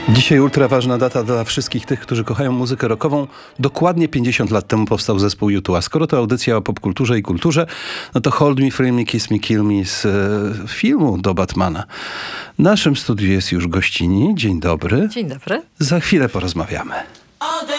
Dzisiaj ultra ważna data dla wszystkich tych, którzy kochają muzykę rockową. Dokładnie 50 lat temu powstał zespół U2. A skoro to audycja o popkulturze i kulturze, no to Hold Me, Thrill Me, Kiss Me, Kill Me z filmu do Batmana. W naszym studiu jest już gościni. Dzień dobry. Dzień dobry. Za chwilę porozmawiamy.